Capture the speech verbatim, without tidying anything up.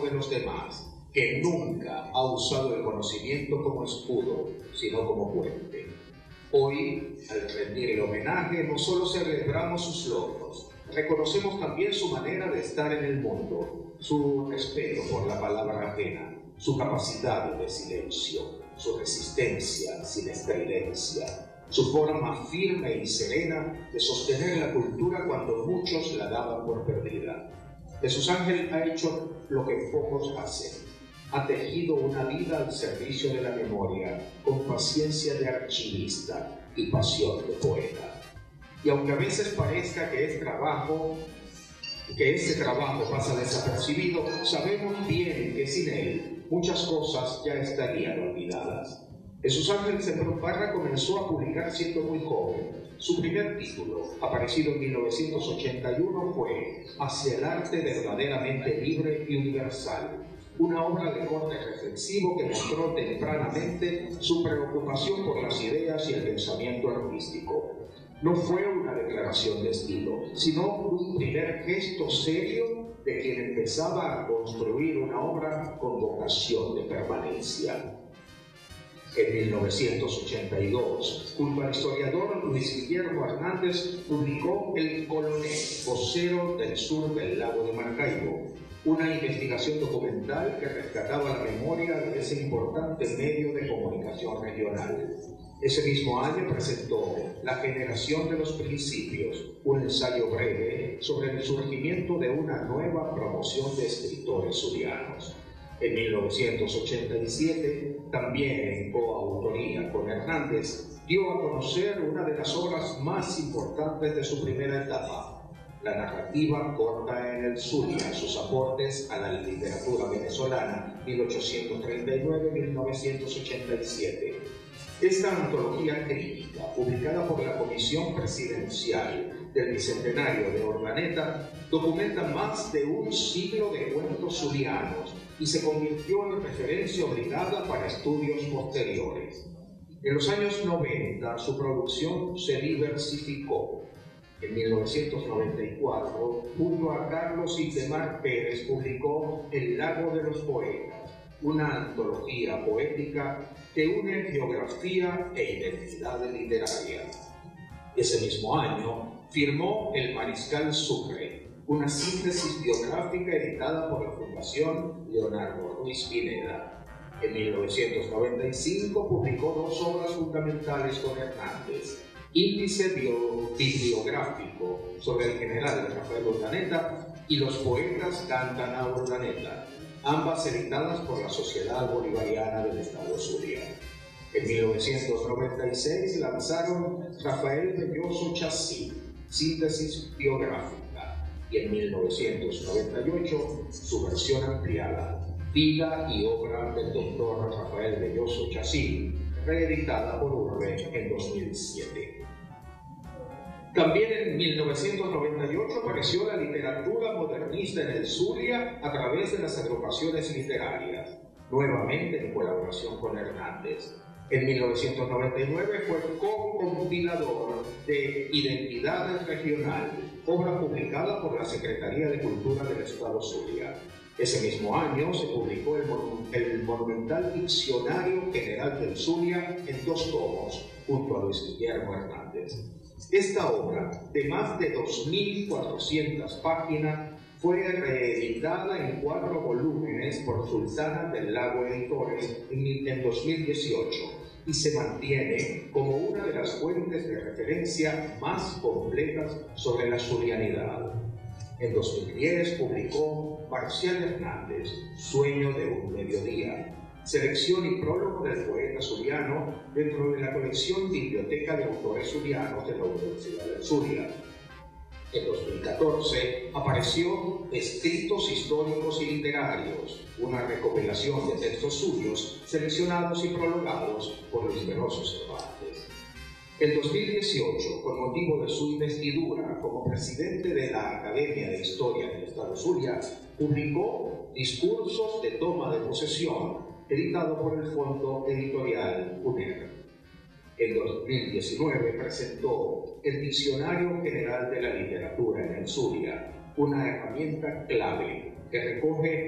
de los demás, que nunca ha usado el conocimiento como escudo, sino como puente. Hoy, al rendirle homenaje, no solo celebramos sus logros, reconocemos también su manera de estar en el mundo, su respeto por la palabra ajena, su capacidad de silencio, su resistencia sin estridencia, su forma firme y serena de sostener la cultura cuando muchos la daban por perdida. Jesús Ángel ha hecho lo que pocos hacen. Ha tejido una vida al servicio de la memoria, con paciencia de archivista y pasión de poeta. Y aunque a veces parezca que es trabajo, que ese trabajo pasa desapercibido, sabemos bien que sin él muchas cosas ya estarían olvidadas. Jesús Ángel Semprún Parra comenzó a publicar siendo muy joven. Su primer título, aparecido en mil novecientos ochenta y uno, fue Hacia el arte verdaderamente libre y universal, una obra de corte reflexivo que mostró tempranamente su preocupación por las ideas y el pensamiento artístico. No fue una declaración de estilo, sino un primer gesto serio de quien empezaba a construir una obra con vocación de permanencia. En mil novecientos ochenta y dos, junto al historiador Luis Guillermo Hernández, publicó El Coloné, vocero del sur del lago de Maracaibo, una investigación documental que rescataba la memoria de ese importante medio de comunicación regional. Ese mismo año presentó La generación de los principios, un ensayo breve sobre el surgimiento de una nueva promoción de escritores zulianos. En mil novecientos ochenta y siete, también en coautoría con Hernández, dio a conocer una de las obras más importantes de su primera etapa, la narrativa corta en el Zulia, sus aportes a la literatura venezolana, mil ochocientos treinta y nueve a mil novecientos ochenta y siete. Esta antología crítica, publicada por la Comisión Presidencial del Bicentenario de Urdaneta, documenta más de un siglo de cuentos zulianos y se convirtió en referencia obligada para estudios posteriores. En los años noventa, su producción se diversificó. En mil novecientos noventa y cuatro, junto a Carlos Itemar Pérez, publicó El lago de los poetas, una antología poética que une geografía e identidad literaria. Ese mismo año, firmó El Mariscal Sucre, una síntesis biográfica editada por la Fundación Leonardo Ruiz Pineda. En mil novecientos noventa y cinco publicó dos obras fundamentales con Hernández: Índice bio, bibliográfico sobre el general Rafael Urdaneta y Los poetas cantan a Urdaneta, ambas editadas por la Sociedad Bolivariana del Estado Zulia. En mil novecientos noventa y seis lanzaron Rafael Belloso Chasí, síntesis biográfica, y en mil novecientos noventa y ocho su versión ampliada, Vida y obra del doctor Rafael Belloso Chasí, reeditada por Urbe en dos mil siete. También en mil novecientos noventa y ocho apareció la literatura modernista en el Zulia a través de las agrupaciones literarias, nuevamente en colaboración con Hernández. En mil novecientos noventa y nueve fue co-compilador de Identidad Regional, obra publicada por la Secretaría de Cultura del Estado Zulia. Ese mismo año se publicó el, mon el monumental Diccionario General del Zulia en dos tomos, junto a Luis Guillermo Hernández. Esta obra, de más de dos mil cuatrocientas páginas, fue reeditada en cuatro volúmenes por Sultana del Lago Editores en, en dos mil dieciocho y se mantiene como una de las fuentes de referencia más completas sobre la zulianidad. En dos mil diez publicó Marcial Hernández, Sueño de un mediodía, selección y prólogo del poeta zuliano dentro de la colección Biblioteca de Autores Zulianos de la Universidad del Zulia. En dos mil catorce apareció Escritos Históricos y Literarios, una recopilación de textos suyos seleccionados y prologados por Luis Peroso Cervantes. En dos mil dieciocho, con motivo de su investidura como presidente de la Academia de Historia del Estado Zulia, publicó Discursos de Toma de Posesión, editado por el Fondo Editorial U N E R. En dos mil diecinueve presentó el Diccionario General de la Literatura en el Zulia, una herramienta clave que recoge